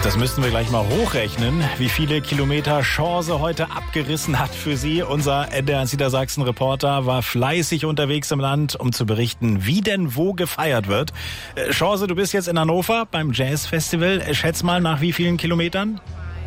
Das müssten wir gleich mal hochrechnen, wie viele Kilometer Chance heute abgerissen hat für Sie. Unser NDR Niedersachsen-Reporter war fleißig unterwegs im Land, um zu berichten, wie denn wo gefeiert wird. Chance, du bist jetzt in Hannover beim Jazz-Festival. Schätz mal, nach wie vielen Kilometern?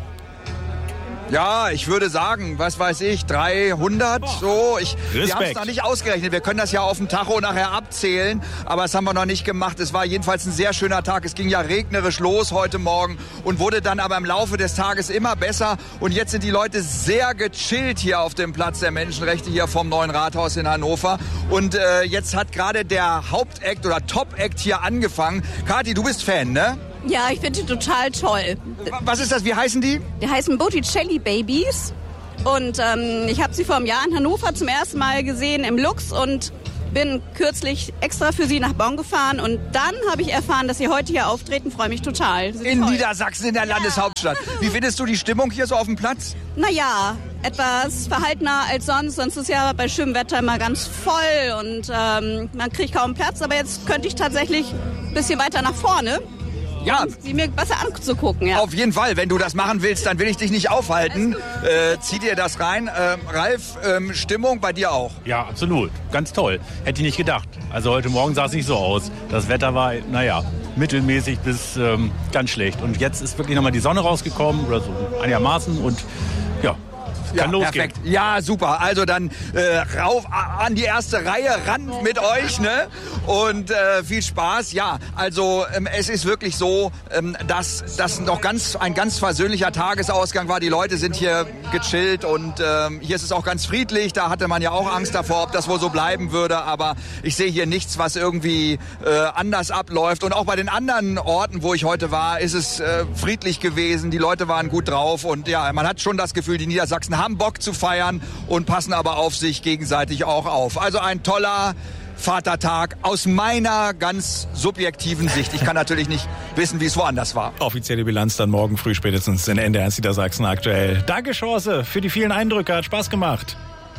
Ja, ich würde sagen, was weiß ich, 300, so. Wir haben es noch nicht ausgerechnet. Wir können das ja auf dem Tacho nachher abzählen, aber das haben wir noch nicht gemacht. Es war jedenfalls ein sehr schöner Tag. Es ging ja regnerisch los heute Morgen und wurde dann aber im Laufe des Tages immer besser. Und jetzt sind die Leute sehr gechillt hier auf dem Platz der Menschenrechte hier vom Neuen Rathaus in Hannover. Und jetzt hat gerade der Hauptakt oder Top-Act hier angefangen. Kathi, du bist Fan, ne? Ja, ich finde die total toll. Was ist das? Wie heißen die? Die heißen Botticelli Babies. Und ich habe sie vor einem Jahr in Hannover zum ersten Mal gesehen im Lux und bin kürzlich extra für sie nach Bonn gefahren. Und dann habe ich erfahren, dass sie heute hier auftreten. Freue mich total. In toll. Niedersachsen, in der Landeshauptstadt. Wie findest du die Stimmung hier so auf dem Platz? Naja, etwas verhaltener als sonst. Sonst ist ja bei schönem Wetter immer ganz voll und man kriegt kaum Platz. Aber jetzt könnte ich tatsächlich ein bisschen weiter nach vorne. Ja, sie mir besser anzugucken, ja. Auf jeden Fall, wenn du das machen willst, dann will ich dich nicht aufhalten. Zieh dir das rein. Ralf, Stimmung bei dir auch? Ja, absolut. Ganz toll. Hätte ich nicht gedacht. Also heute Morgen sah es nicht so aus. Das Wetter war, mittelmäßig bis ganz schlecht. Und jetzt ist wirklich nochmal die Sonne rausgekommen oder so einigermaßen und ja. Kann losgehen. Perfekt. Ja, super. Also dann rauf an die erste Reihe, ran mit euch, ne? Und viel Spaß. Ja, also es ist wirklich so, dass das noch ein ganz versöhnlicher Tagesausgang war. Die Leute sind hier gechillt und hier ist es auch ganz friedlich. Da hatte man ja auch Angst davor, ob das wohl so bleiben würde. Aber ich sehe hier nichts, was irgendwie anders abläuft. Und auch bei den anderen Orten, wo ich heute war, ist es friedlich gewesen. Die Leute waren gut drauf und ja, man hat schon das Gefühl, die Niedersachsen haben Bock zu feiern und passen aber auf sich gegenseitig auch auf. Also ein toller Vatertag aus meiner ganz subjektiven Sicht. Ich kann natürlich nicht wissen, wie es woanders war. Offizielle Bilanz dann morgen früh spätestens in NDR Niedersachsen aktuell. Danke, Chance, für die vielen Eindrücke. Hat Spaß gemacht.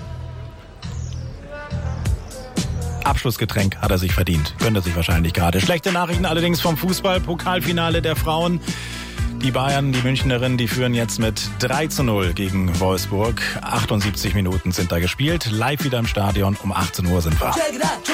Abschlussgetränk hat er sich verdient. Gönnt er sich wahrscheinlich gerade. Schlechte Nachrichten allerdings vom Fußball. Pokalfinale der Frauen. Die Bayern, die Münchnerinnen, die führen jetzt mit 3:0 gegen Wolfsburg. 78 Minuten sind da gespielt. Live wieder im Stadion. Um 18 Uhr sind wir.